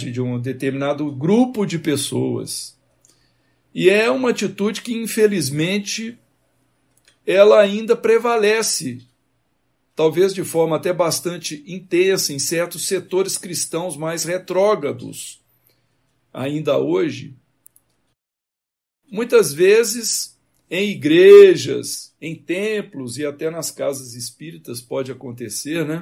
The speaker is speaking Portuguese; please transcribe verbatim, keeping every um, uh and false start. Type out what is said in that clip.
de um determinado grupo de pessoas. E é uma atitude que, infelizmente, ela ainda prevalece, talvez de forma até bastante intensa, em certos setores cristãos mais retrógrados, ainda hoje. Muitas vezes, em igrejas, em templos e até nas casas espíritas pode acontecer, né?